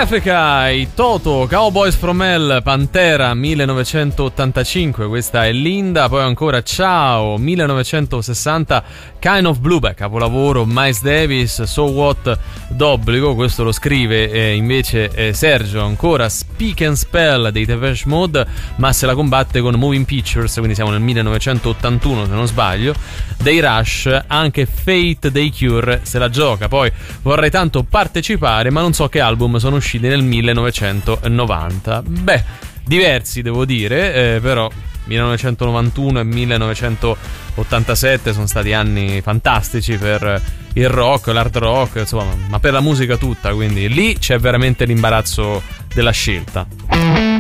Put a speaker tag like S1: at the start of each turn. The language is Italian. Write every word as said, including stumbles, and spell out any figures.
S1: Africa, i Toto, Cowboys from Hell, Pantera millenovecentottantacinque, questa è Linda. Poi ancora Ciao millenovecentosessanta, Kind of Blue, beh, capolavoro, Miles Davis, So What d'obbligo, questo lo scrive eh, invece eh, Sergio. Ancora Speak and Spell dei Depeche Mode, ma se la combatte con Moving Pictures, quindi siamo nel millenovecentottantuno se non sbaglio, dei Rush. Anche Fate dei Cure se la gioca. Poi vorrei tanto partecipare, ma non so che album sono usciti nel millenovecentonovanta. Beh, diversi devo dire, eh, però millenovecentonovantuno e millenovecentottantasette sono stati anni fantastici per il rock, l'hard rock, insomma, ma per la musica tutta, quindi lì c'è veramente l'imbarazzo della scelta.